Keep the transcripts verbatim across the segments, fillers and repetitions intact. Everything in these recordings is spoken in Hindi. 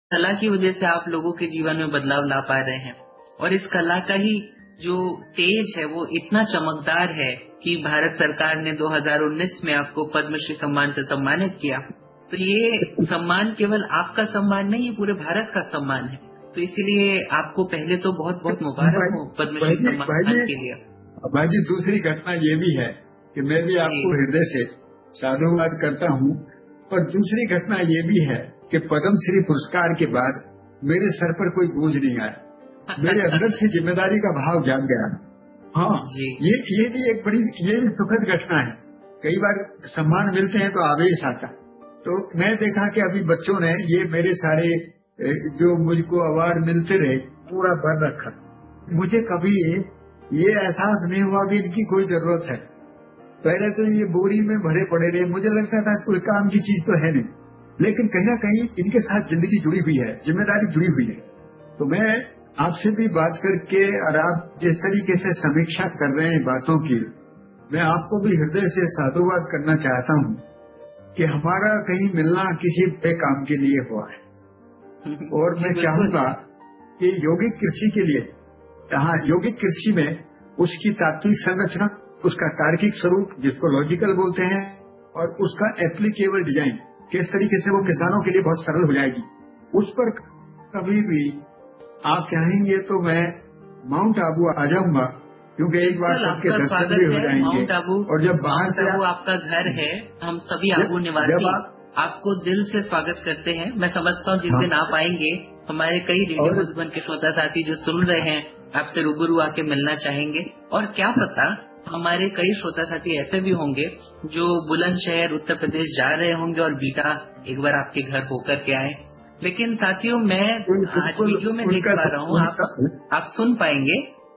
कला की वजह से आप लोगों के जीवन में बदलाव ला पा रहे हैं, और इस कला का ही जो तेज है वो इतना चमकदार है कि भारत सरकार ने दो हज़ार उन्नीस में आपको पद्मश्री सम्मान से सम्मानित किया। तो ये सम्मान केवल आपका सम्मान नहीं, ये पूरे भारत का सम्मान है। तो इसलिए आपको पहले तो बहुत बहुत मुबारक हो पद्मश्री सम्मान के लिए। भाई जी, दूसरी घटना ये भी है कि मैं भी आपको हृदय से साधुवाद करता हूँ, और दूसरी घटना ये भी है कि पद्मश्री पुरस्कार के बाद मेरे सर पर कोई बोझ नहीं आया, मेरे अंदर से जिम्मेदारी का भाव जाग गया। हाँ जी, ये ये भी एक बड़ी ये भी सुखद घटना है। कई बार सम्मान मिलते हैं तो आवेश आता। तो मैं देखा कि अभी बच्चों ने ये मेरे सारे जो मुझको अवार्ड मिलते रहे पूरा भर रखा। मुझे कभी ये एहसास नहीं हुआ कि इनकी कोई जरूरत है। पहले तो ये बोरी में भरे पड़े रहे, मुझे लगता था कोई काम की चीज तो है नहीं, लेकिन कहीं ना कहीं इनके साथ जिंदगी जुड़ी हुई है, जिम्मेदारी जुड़ी हुई है। तो मैं आपसे भी बात करके, और आप जिस तरीके से समीक्षा कर रहे हैं बातों की, मैं आपको भी हृदय से साधुवाद करना चाहता हूँ कि हमारा कहीं मिलना किसी बड़े काम के लिए हुआ है। और मैं चाहूंगा कि यौगिक कृषि के लिए, यहाँ यौगिक कृषि में उसकी तात्विक संरचना, उसका तार्किक स्वरूप जिसको लॉजिकल बोलते हैं, और उसका एप्लीकेबल डिजाइन, किस तरीके से वो किसानों के लिए बहुत सरल हो जाएगी, उस पर कभी भी आप चाहेंगे तो मैं माउंट आबू आ जाऊंगा, क्योंकि एक बार सबके दर्शन भी हो जाएंगे। माउंट आबू, और जब बाहर से आबू आपका घर है, हम सभी आबू निवासी आपको दिल से स्वागत करते हैं। मैं समझता हूँ जिस दिन आप आएंगे, हमारे कई रेडियो मधुबन के श्रोता साथी जो सुन रहे हैं आपसे रूबरू आके मिलना चाहेंगे। और क्या पता हमारे कई श्रोता साथी ऐसे भी होंगे जो बुलंदशहर उत्तर प्रदेश जा रहे होंगे और बीटा एक बार आपके घर होकर के आए। लेकिन साथियों, मैं आज वीडियो में देख पा रहा हूँ, आप आप सुन पाएंगे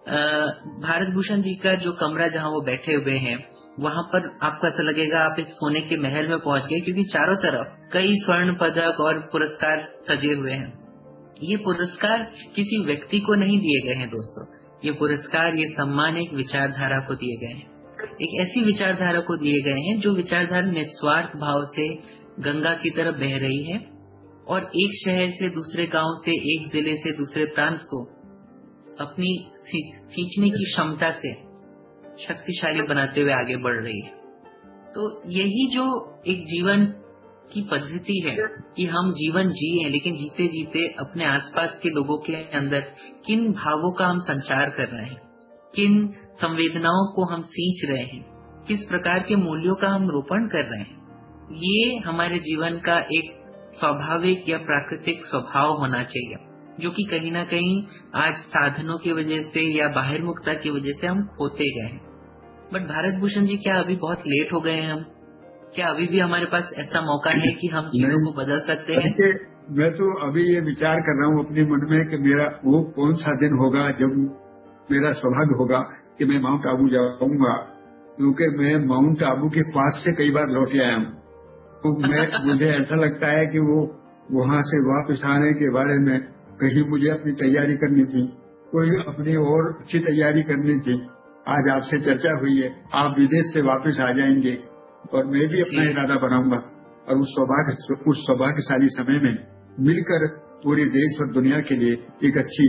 भारत भूषण जी का जो कमरा जहाँ वो बैठे हुए हैं, वहाँ पर आपको ऐसा लगेगा आप एक सोने के महल में पहुंच गए, क्योंकि चारों तरफ कई स्वर्ण पदक और पुरस्कार सजे हुए हैं। ये पुरस्कार किसी व्यक्ति को नहीं दिए गए हैं दोस्तों, ये पुरस्कार, ये सम्मान एक विचारधारा को दिए गए हैं। एक ऐसी विचारधारा को दिए गए हैं जो विचारधारा निस्वार्थ भाव से गंगा की तरफ बह रही है और एक शहर से दूसरे गांव से, एक जिले से दूसरे प्रांत को अपनी सींचने की क्षमता से शक्तिशाली बनाते हुए आगे बढ़ रही है। तो यही जो एक जीवन की पद्धति है कि हम जीवन जिए, लेकिन जीते जीते अपने आसपास के लोगों के अंदर किन भावों का हम संचार कर रहे हैं, किन संवेदनाओं को हम सींच रहे हैं, किस प्रकार के मूल्यों का हम रोपण कर रहे हैं, ये हमारे जीवन का एक स्वाभाविक या प्राकृतिक स्वभाव होना चाहिए, जो कि कहीं ना कहीं आज साधनों की वजह से या बाहिर्मुखता की वजह से हम खोते गए हैं। बट भारत भूषण जी, क्या अभी बहुत लेट हो गए हैं हम? क्या अभी भी हमारे पास ऐसा मौका है कि हम चीजों को बदल सकते हैं? मैं तो अभी ये विचार कर रहा हूँ अपने मन में कि मेरा वो कौन सा दिन होगा जब मेरा सौभाग्य होगा कि मैं माउंट आबू जाऊंगा, क्योंकि मैं माउंट आबू के पास से कई बार लौट आया हूँ। तो मैं मुझे ऐसा लगता है कि वो वहाँ से वापस आने के बारे में कहीं मुझे अपनी तैयारी करनी थी, कोई अपनी और अच्छी तैयारी करनी थी। आज आपसे चर्चा हुई है, आप विदेश से वापस आ जाएंगे और मैं भी अपना इरादा बनाऊंगा, और उस सौभाग्य उस सौभाग्यशाली समय में मिलकर पूरे देश और दुनिया के लिए एक अच्छी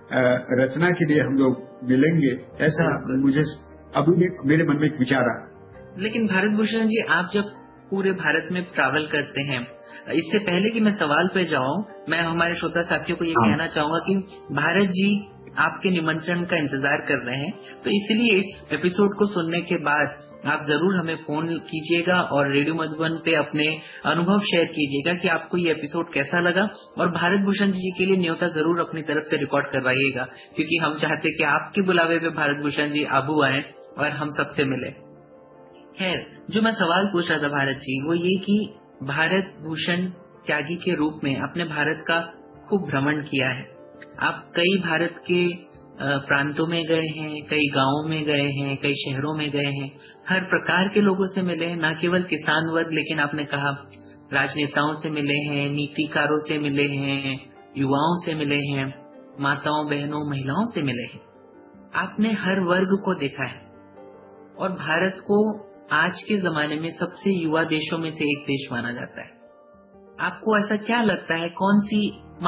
रचना के लिए हम लोग मिलेंगे। ऐसा मुझे अभी भी मेरे मन में एक विचार आ। लेकिन भारत भूषण जी, आप जब पूरे भारत में ट्रैवल करते हैं, इससे पहले कि मैं सवाल पे जाऊं, मैं हमारे श्रोता साथियों को ये कहना चाहूंगा कि भारत जी आपके निमंत्रण का इंतजार कर रहे हैं, तो इसलिए इस एपिसोड को सुनने के बाद आप जरूर हमें फोन कीजिएगा और रेडियो मधुबन पे अपने अनुभव शेयर कीजिएगा कि आपको ये एपिसोड कैसा लगा, और भारत भूषण जी के लिए न्योता जरूर अपनी तरफ से रिकॉर्ड करवाइएगा, क्योंकि हम चाहते कि आपके बुलावे पे भारत भूषण जी आबू आए और हम सबसे मिले। खैर, जो मैं सवाल पूछ रहा था भारत जी, वो ये कि भारत भूषण त्यागी के रूप में अपने भारत का खूब भ्रमण किया है। आप कई भारत के प्रांतों में गए हैं, कई गांवों में गए हैं, कई शहरों में गए हैं, हर प्रकार के लोगों से मिले हैं, न केवल किसान वर्ग, लेकिन आपने कहा राजनेताओं से मिले हैं, नीतिकारों से मिले हैं, युवाओं से मिले हैं, माताओं बहनों महिलाओं से मिले हैं। आपने हर वर्ग को देखा है, और भारत को आज के जमाने में सबसे युवा देशों में से एक देश माना जाता है। आपको ऐसा क्या लगता है, कौन सी